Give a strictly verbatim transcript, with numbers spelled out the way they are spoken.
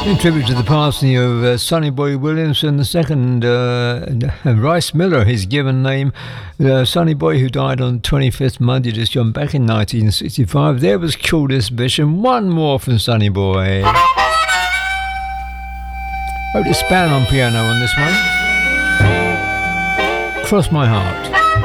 In tribute to the passing of uh, Sonny Boy Williamson the second, uh, Rice Miller, his given name, uh, Sonny Boy, who died on the twenty-fifth Monday just gone back in nineteen sixty-five. There was Cool Disposition. One more from Sonny Boy. Otis Spann on piano on this one. Cross My Heart.